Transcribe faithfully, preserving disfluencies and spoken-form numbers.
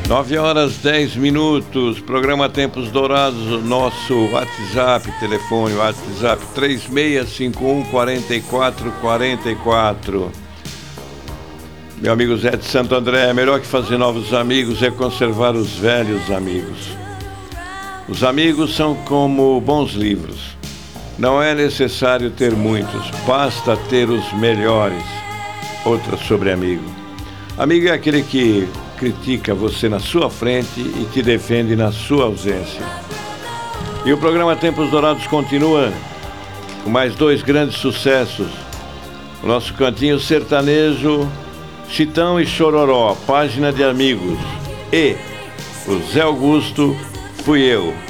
Nove horas, dez minutos, programa Tempos Dourados, o nosso WhatsApp, telefone, WhatsApp três seis cinco um, quatro quatro quatro quatro. Meu amigo Zé de Santo André, melhor que fazer novos amigos é conservar os velhos amigos. Os amigos são como bons livros. Não é necessário ter muitos, basta ter os melhores. Outra sobre amigo. Amigo é aquele que critica você na sua frente e te defende na sua ausência. E o programa Tempos Dourados continua com mais dois grandes sucessos. O nosso cantinho sertanejo, Chitão e Chororó, página de amigos. E o Zé Augusto, Fui Eu.